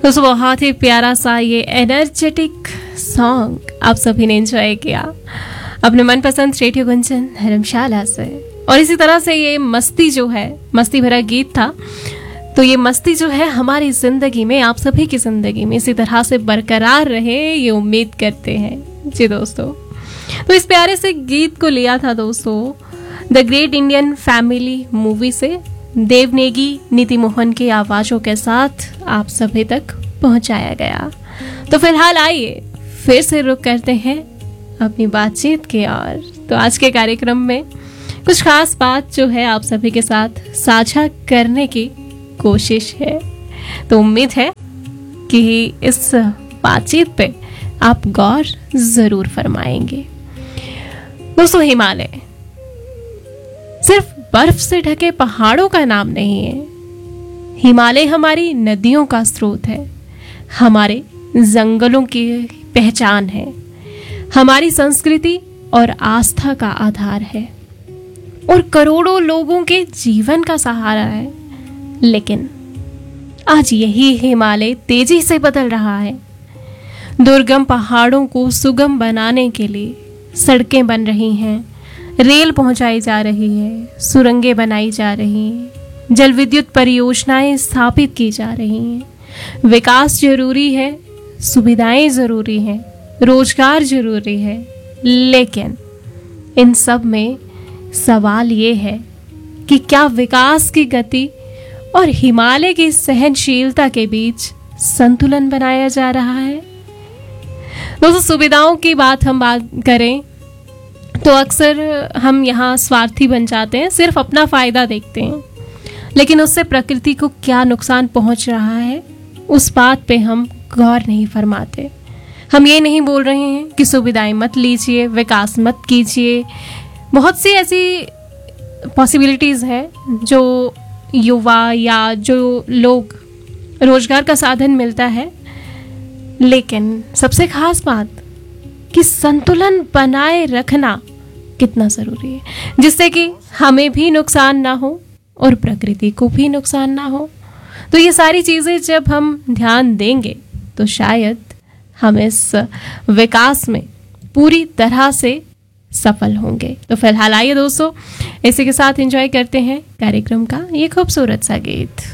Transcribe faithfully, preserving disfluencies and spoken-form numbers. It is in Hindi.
दोस्तों बहुत ही प्यारा सा ये एनर्जेटिक सॉन्ग आप सभी ने एंजॉय किया अपने मनपसंद रेडियो गुंजन धर्मशाला से। और इसी तरह से ये मस्ती जो है, मस्ती भरा गीत था। तो ये मस्ती जो है हमारी जिंदगी में, आप सभी की जिंदगी में इसी तरह से बरकरार रहे, ये उम्मीद करते हैं जी दोस्तों। तो इस प्यारे से गीत को लिया था दोस्तों the great Indian family movie से, देवनेगी नीति मोहन की आवाजों के साथ आप सभी तक पहुंचाया गया। तो फिलहाल आइए फिर से रुक करते हैं अपनी बातचीत की ओर। तो आज के कार्यक्रम में कुछ खास बात जो है आप सभी के साथ साझा करने की कोशिश है। तो उम्मीद है कि इस बातचीत पे आप गौर जरूर फरमाएंगे। दोस्तों हिमालय सिर्फ बर्फ से ढके पहाड़ों का नाम नहीं है। हिमालय हमारी नदियों का स्रोत है, हमारे जंगलों की पहचान है, हमारी संस्कृति और आस्था का आधार है और करोड़ों लोगों के जीवन का सहारा है। लेकिन आज यही हिमालय तेजी से बदल रहा है। दुर्गम पहाड़ों को सुगम बनाने के लिए सड़कें बन रही हैं, रेल पहुंचाई जा रही है, सुरंगें बनाई जा रही हैं, जल विद्युत परियोजनाएं स्थापित की जा रही हैं। विकास जरूरी है, सुविधाएं जरूरी हैं, रोजगार जरूरी है, लेकिन इन सब में सवाल ये है कि क्या विकास की गति और हिमालय की सहनशीलता के बीच संतुलन बनाया जा रहा है। दोस्तों सुविधाओं की बात हम बात करें तो अक्सर हम यहाँ स्वार्थी बन जाते हैं, सिर्फ अपना फायदा देखते हैं, लेकिन उससे प्रकृति को क्या नुकसान पहुंच रहा है उस बात पे हम गौर नहीं फरमाते। हम ये नहीं बोल रहे हैं कि सुविधाएं मत लीजिए, विकास मत कीजिए। बहुत सी ऐसी पॉसिबिलिटीज़ है जो युवा या जो लोग रोजगार का साधन मिलता है, लेकिन सबसे खास बात कि संतुलन बनाए रखना कितना ज़रूरी है, जिससे कि हमें भी नुकसान ना हो और प्रकृति को भी नुकसान ना हो। तो ये सारी चीज़ें जब हम ध्यान देंगे तो शायद हम इस विकास में पूरी तरह से सफल होंगे। तो फिलहाल आइए दोस्तों इसी के साथ एंजॉय करते हैं कार्यक्रम का ये खूबसूरत सा गीत।